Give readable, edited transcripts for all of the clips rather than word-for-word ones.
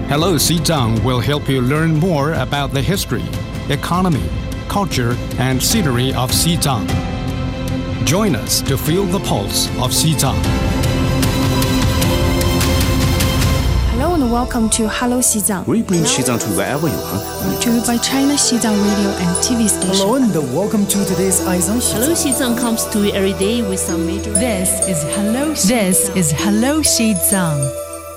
Hello, Xizang will help you learn more about the history, economy, culture, and scenery of Xizang. Join us to feel the pulse of Xizang. Hello and welcome to Hello Xizang. We bring Xizang to wherever you are. Brought to you by China Xizang Radio and TV station. Hello and welcome to today's Aizang Xizang. Hello Xizang comes to you every day with some major. This is Hello Xizang.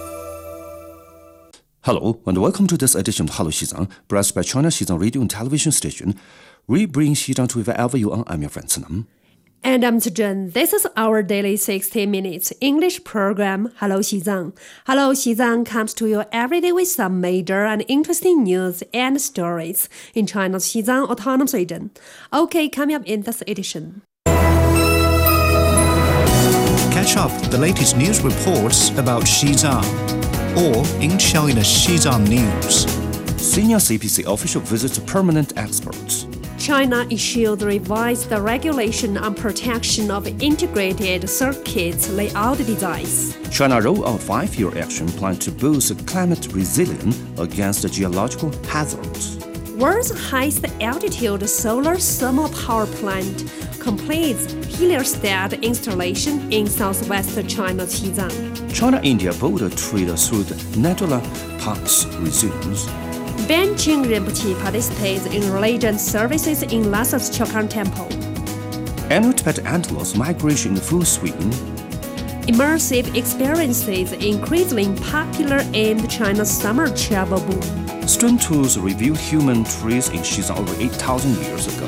Hello and welcome to this edition of Hello Xizang, brought by China Xizang Radio and Television Station. We bring Xizang to wherever you are. I'm your friend Senam. And I'm Zhen. This is our daily 60 minutes English program, Hello Xizang. Hello Xizang comes to you every day with some major and interesting news and stories in China's Xizang Autonomous Region. Okay, coming up in this edition. Catch up the latest news reports about Xizang or in China's Xizang news. Senior CPC official visits permanent experts. China issued revised regulation on protection of integrated circuits layout designs. China rolled out 5-year action plan to boost climate resilience against geological hazards. World's highest altitude solar thermal power plant completes heliostat installation in southwest China's Xizang. China-India border trade through the Nadula Pass resumes. Benching Rinpoche participates in religion services in Lhasa's Chokhang Temple. Annual Tibetan antelopes migration in full swing. Immersive experiences increasingly popular in China's summer travel boom. Stone tools revealed human trees in Xizang over 8,000 years ago.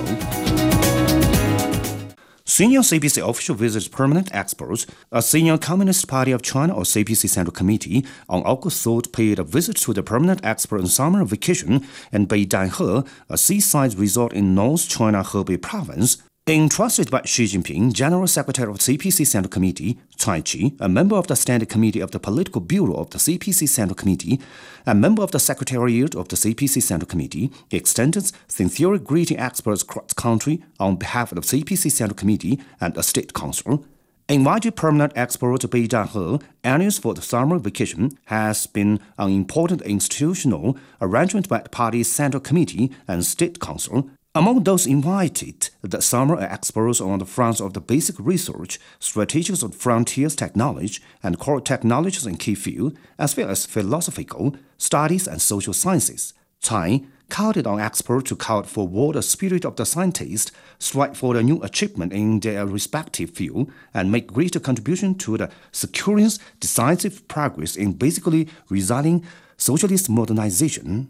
Senior CPC official visits permanent experts. A senior Communist Party of China or CPC Central Committee on August 3rd paid a visit to the permanent expert on summer vacation in Beidanhe, a seaside resort in North China Hebei province. Entrusted by Xi Jinping, General Secretary of the CPC Central Committee, Cai Qi, a member of the Standing Committee of the Political Bureau of the CPC Central Committee, a member of the Secretariat of the CPC Central Committee, extended sincere greeting experts across the country on behalf of the CPC Central Committee and the State Council. Invited permanent expert Beidanhe, annuals for the summer vacation has been an important institutional arrangement by the party's Central Committee and State Council. Among those invited, the summer experts on the fronts of the basic research, strategies of frontiers technology, and core technologies in key fields, as well as philosophical, studies, and social sciences. Cai counted on experts to count forward the spirit of the scientists, strive for the new achievement in their respective field, and make greater contribution to the securing decisive progress in basically realizing socialist modernization.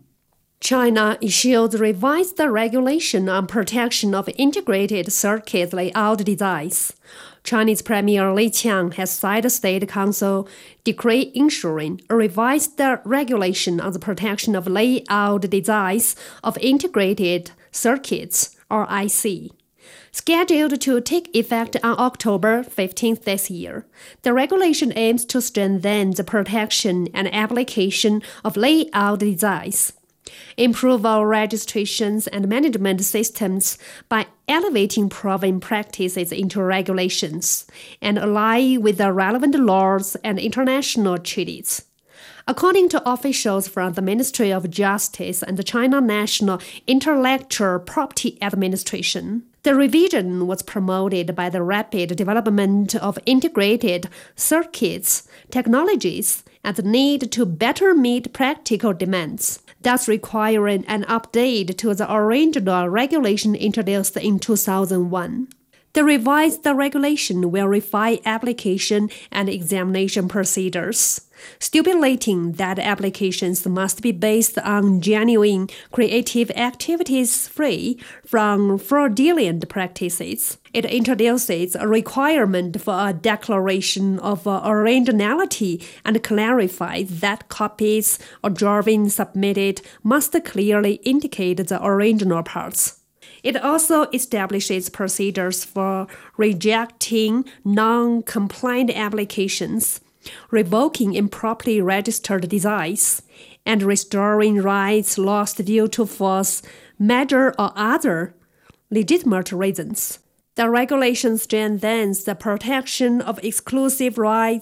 China issued revised regulation on protection of integrated circuit layout designs. Chinese Premier Li Qiang has signed a State Council decree ensuring a revised regulation on the protection of layout designs of integrated circuits, or IC. Scheduled to take effect on October 15th this year, the regulation aims to strengthen the protection and application of layout designs, improve our registrations and management systems by elevating proven practices into regulations, and align with the relevant laws and international treaties. According to officials from the Ministry of Justice and the China National Intellectual Property Administration, the revision was promoted by the rapid development of integrated circuits, technologies, and the need to better meet practical demands, thus requiring an update to the original regulation introduced in 2001. The revised regulation will refine application and examination procedures, stipulating that applications must be based on genuine creative activities free from fraudulent practices. It introduces a requirement for a declaration of originality and clarifies that copies or drawings submitted must clearly indicate the original parts. It also establishes procedures for rejecting non-compliant applications, revoking improperly registered designs, and restoring rights lost due to false measure or other legitimate reasons. The regulation strengthens the protection of exclusive rights,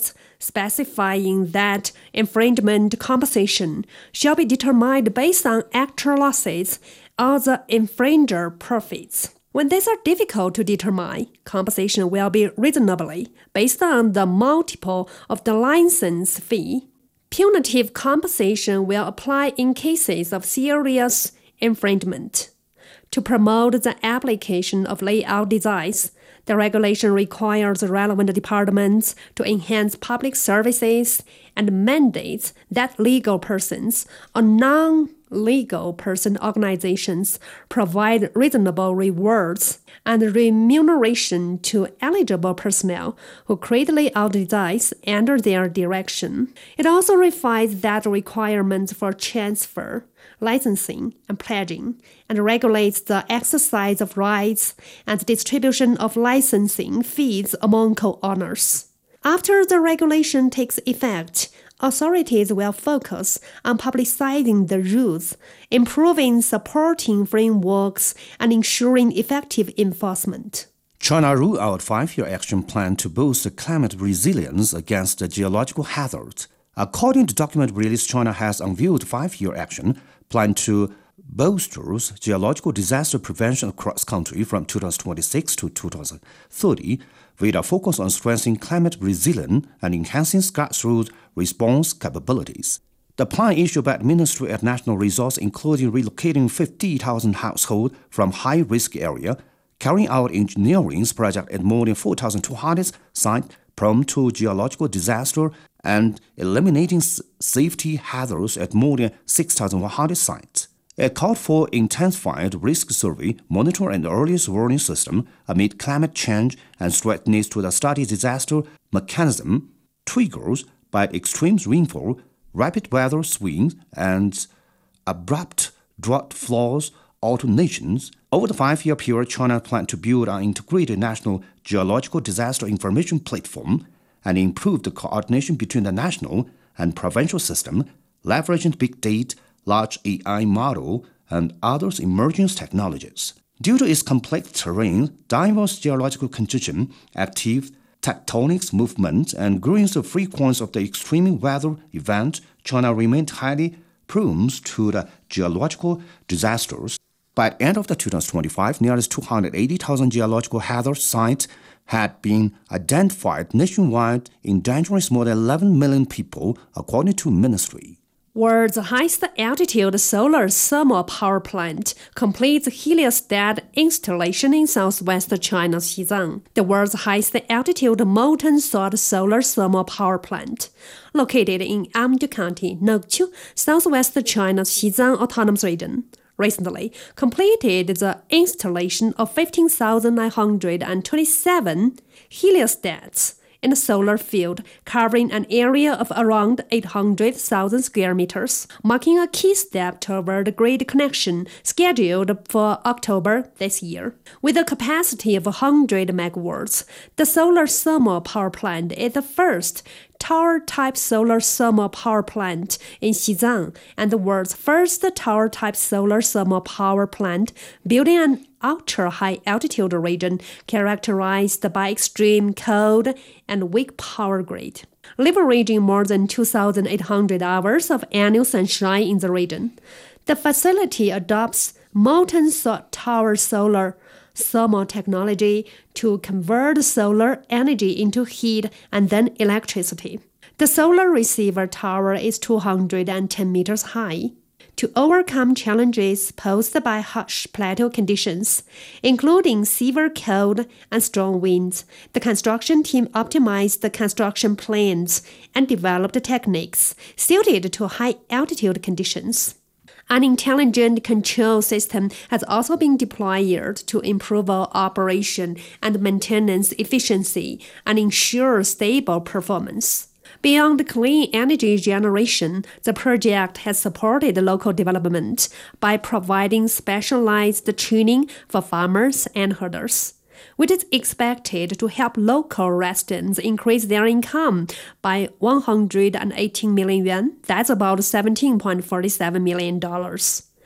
specifying that infringement compensation shall be determined based on actual losses or the infringer profits. When these are difficult to determine, compensation will be reasonably based on the multiple of the license fee. Punitive compensation will apply in cases of serious infringement. To promote the application of layout designs, the regulation requires relevant departments to enhance public services and mandates that legal persons or non-legal person organizations provide reasonable rewards and remuneration to eligible personnel who create layout designs under their direction. It also refines that requirements for transfer, licensing, and pledging, and regulates the exercise of rights and the distribution of licensing fees among co-owners. After the regulation takes effect, authorities will focus on publicizing the rules, improving supporting frameworks, and ensuring effective enforcement. China rolled out a 5-year action plan to boost climate resilience against the geological hazards. According to the document released, China has unveiled a 5-year action plan to bolster geological disaster prevention across country from 2026 to 2030, with a focus on strengthening climate resilience and enhancing grassroots response capabilities. The plan issued by the Ministry of National Resources including relocating 50,000 households from high-risk area, carrying out engineering projects at more than 4,200 sites prone to geological disaster, and eliminating safety hazards at more than 6,100 sites. It called for intensified risk survey, monitor and earliest warning system amid climate change and strengthens to the study disaster mechanism triggers by extreme rainfall, rapid weather swings, and abrupt drought flows alternations. Over the 5-year period, China planned to build an integrated national geological disaster information platform and improve the coordination between the national and provincial system, leveraging big data, large AI model, and other emerging technologies. Due to its complex terrain, diverse geological conditions, active tectonic movement, and growing frequency of the extreme weather event, China remained highly prone to the geological disasters. By the end of 2025, nearly 280,000 geological hazard sites had been identified nationwide, endangering more than 11 million people, according to ministry. World's highest altitude solar thermal power plant completes heliostat installation in southwest China's Xizang. The world's highest altitude molten salt solar thermal power plant, located in Amdo County, Nogchu, southwest China's Xizang Autonomous Region, recently completed the installation of 15,927 heliostats in a solar field covering an area of around 800,000 square meters, marking a key step toward the grid connection scheduled for October this year. With a capacity of 100 megawatts, the solar thermal power plant is the first tower-type solar thermal power plant in Xizang and the world's first tower-type solar thermal power plant built in an ultra-high altitude region characterized by extreme cold and weak power grid, leveraging more than 2,800 hours of annual sunshine in the region. The facility adopts molten salt tower solar thermal technology to convert solar energy into heat and then electricity. The solar receiver tower is 210 meters high. To overcome challenges posed by harsh plateau conditions, including severe cold and strong winds, the construction team optimized the construction plans and developed techniques suited to high-altitude conditions. An intelligent control system has also been deployed to improve operation and maintenance efficiency and ensure stable performance. Beyond clean energy generation, the project has supported local development by providing specialized training for farmers and herders, which is expected to help local residents increase their income by 118 million yuan. That's about $17.47 million.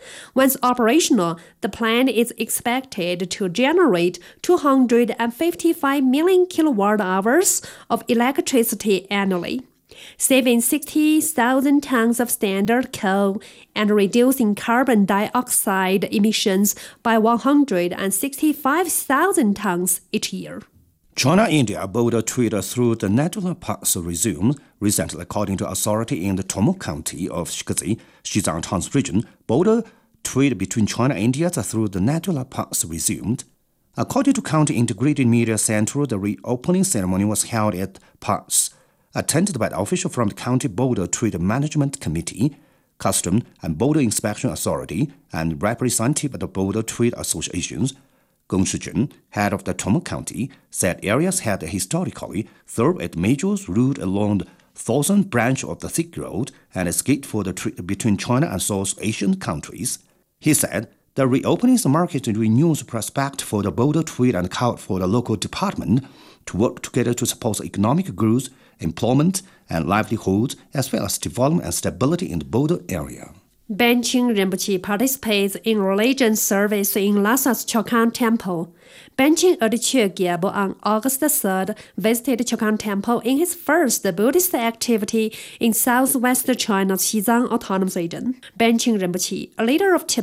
Once operational, the plant is expected to generate 255 million kilowatt-hours of electricity annually, saving 60,000 tons of standard coal and reducing carbon dioxide emissions by 165,000 tons each year. China-India border trade through the national parks resumed recently, according to authority in the Tomo County of Shikazi, Xizang Towns region. Border trade between China and India through the national parks resumed. According to County Integrated Media Center, the reopening ceremony was held at parks, attended by officials from the County Border Trade Management Committee, Custom and Border Inspection Authority, and representatives of the Border Trade Associations. Gong Shijun, head of the Tomo County, said areas had historically served as major route along the southern branch of the Silk Road and as gate for the trade between China and South Asian countries. He said the reopening market renews prospect for the border trade and called for the local department to work together to support economic growth, employment, and livelihoods, as well as development and stability in the border area. Benching Rinpoche participates in religion service in Lhasa's Chokan Temple. Benching Rinpoche Gyabo on August 3rd visited Chokan Temple in his first Buddhist activity in southwest China's Xizang Autonomous Region. Benching Rinpoche, a leader of Tibetan